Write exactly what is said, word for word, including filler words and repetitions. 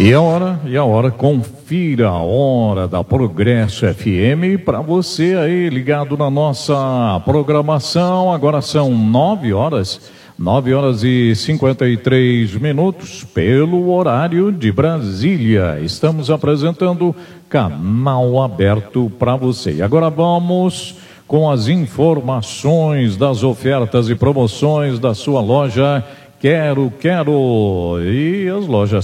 E a hora, e a hora, confira a hora da Progresso F M para você aí ligado na nossa programação. Agora são nove horas, nove horas e cinquenta e três minutos pelo horário de Brasília. Estamos apresentando canal aberto para você. E agora vamos com as informações das ofertas e promoções da sua loja Quero Quero. E as lojas